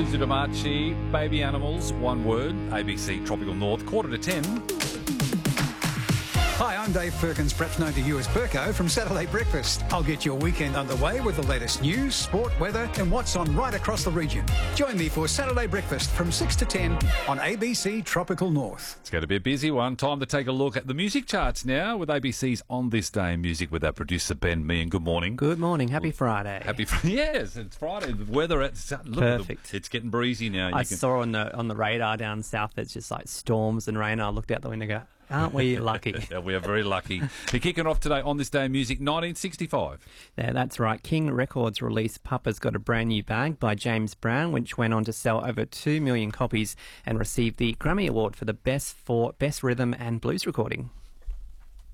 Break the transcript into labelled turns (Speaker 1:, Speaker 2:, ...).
Speaker 1: Suzu D'Marchi, Baby Animals, one word, ABC Tropical North, 9:45.
Speaker 2: Hi, I'm Dave Perkins, perhaps known to you as Perko from Saturday Breakfast. I'll get your weekend underway with the latest news, sport, weather and what's on right across the region. Join me for Saturday Breakfast from 6 to 10 on ABC Tropical North.
Speaker 1: It's going to be a busy one. Time to take a look at the music charts now with ABC's On This Day in Music with our producer Ben Meehan. Good morning.
Speaker 3: Good morning. Happy Friday.
Speaker 1: Yes, it's Friday. The weather,
Speaker 3: Perfect.
Speaker 1: It's getting breezy now.
Speaker 3: I saw on the radar down south it's just like storms and rain. I looked out the window and go, aren't we lucky?
Speaker 1: Yeah, we are very lucky. We're kicking off today On This Day in Music, 1965.
Speaker 3: Yeah, that's right. King Records released Papa's Got a Brand New Bag by James Brown, which went on to sell over 2 million copies and received the Grammy Award for the Best Rhythm and Blues Recording.